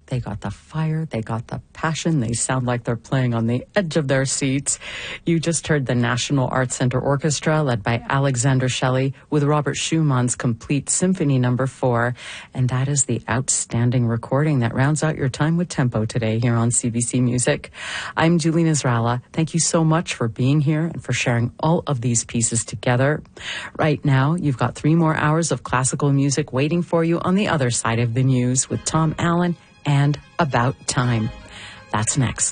They got the fire, they got the passion, they sound like they're playing on the edge of their seats. You just heard the National Arts Center Orchestra led by Alexander Shelley with Robert Schumann's Complete Symphony No. 4. And that is the outstanding recording that rounds out your time with Tempo today here on CBC Music. I'm Julie Nasrallah. Thank you so much for being here and for sharing all of these pieces together. Right now, you've got 3 more hours of classical music waiting for you on the other side of the news with Tom Allen and About Time. That's next.